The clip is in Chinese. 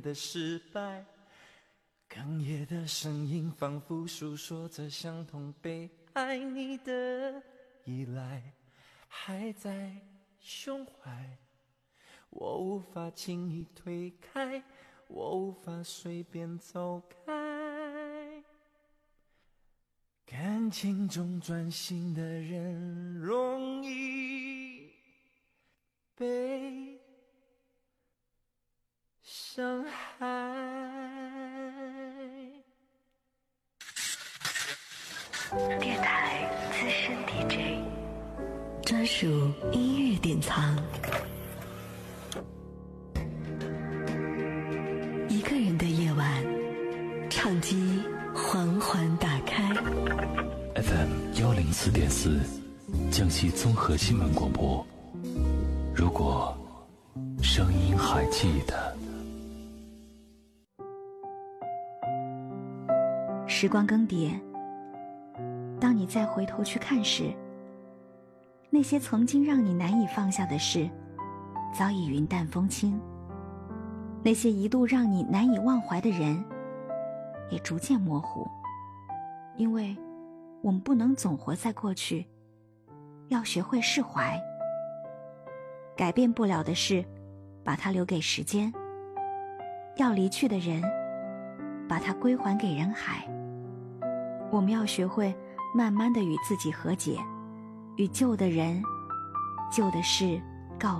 的失败，哽咽的声音仿佛诉说着相同悲哀，你的依赖还在胸怀，我无法轻易推开，我无法随便走开。感情中专心的人容易被伤害。 电台资深 DJ， 专属音乐典藏。一个人的夜晚，唱机缓缓打开。 FM 104.4，江西综合新闻广播。如果声音还记得。 时光更迭，当你再回头去看时，那些曾经让你难以放下的事，早已云淡风轻；那些一度让你难以忘怀的人，也逐渐模糊。因为我们不能总活在过去，要学会释怀。改变不了的事，把它留给时间；要离去的人，把它归还给人海。我们要学会慢慢地与自己和解，与旧的人、旧的事